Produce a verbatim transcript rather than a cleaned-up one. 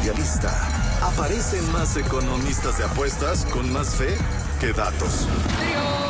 mundialista. Aparecen más economistas de apuestas con más fe que datos.